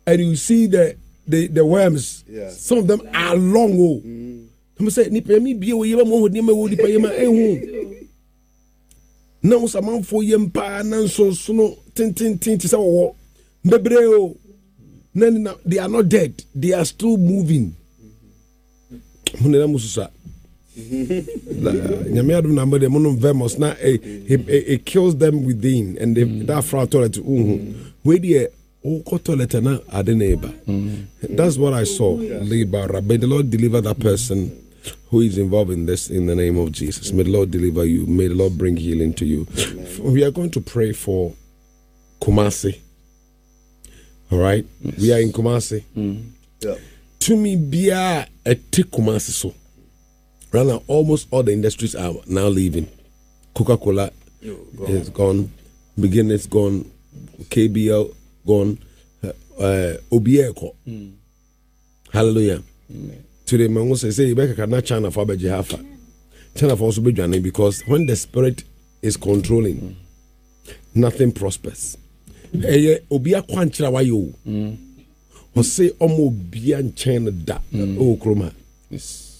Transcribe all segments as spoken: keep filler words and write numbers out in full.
and you see the the, the worms. Yeah. Some of them are long. Oh, I'm say ni pe mi bie wo yema mo ni ma wo di pa yema ehu. Now some man for yem pa nan so so tin tin tin ti say wo bebre o. No, they are not dead. They are still moving. Munena mususa. Nyame adum na mbede monum vemos na it kills them within and they, mm. that fra toilet uhu. We die o ko toilet na ade neighbor. That's what I saw. Labor. May the Lord deliver that person who is involved in this in the name of Jesus. May the Lord deliver you. May the Lord bring healing to you. We are going to pray for Kumasi. All right, yes. We are in Kumasi. Mm. Yeah. To me, Bia a tick Kumasi so. Right now, almost all the industries are now leaving. Coca-Cola Yo, gone. is gone. Begin is gone. K B L gone. Uh, uh, Obieko. Mm. Hallelujah. Mm. Today, my mom says, "Say you better not China for Beji Hafa. China for also be joining because when the spirit is controlling, mm. nothing prospers." Eye obi akwankyera wayo mm o say omo obi anchen da o kroma yes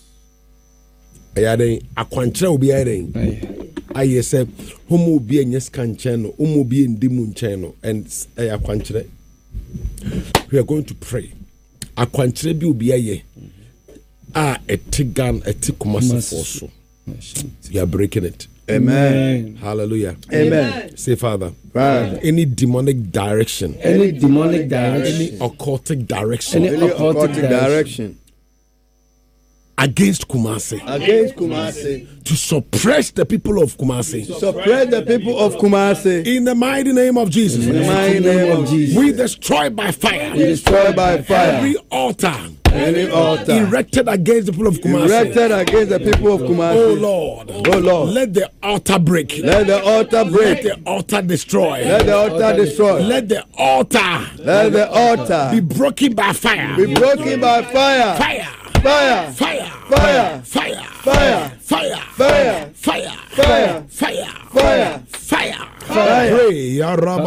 ayaden akwankyera obi ayaden aye say omo obi anyes kanchen no omo obi ndimu nchen no and aye akwankyera we are going to pray akwankyera bi obi aye a etigan etikumase for so we are breaking it. Amen. Hallelujah. Amen. Say, Father, Father, any demonic direction, any demonic direction, any occultic direction, any occultic direction against Kumasi, against Kumasi, to suppress the people of Kumasi, to suppress the people of Kumasi, in the mighty name of Jesus, in the mighty name of Jesus, we destroy by fire, we destroy by fire every altar. Any altar erected against the people of Kumasi. Erected against the people of Kumasi. Oh Lord. Oh Lord. Let the altar break. Let the altar break. Let the altar destroy. Let the altar destroy. Let the altar. Let the altar be broken by fire. Be broken by fire. Fire. Fire. Fire. Fire. Fire. Fire. Fire. Fire. Fire. Fire. Fire. Fire. Fire. Fire. Pray, Ya Rabba.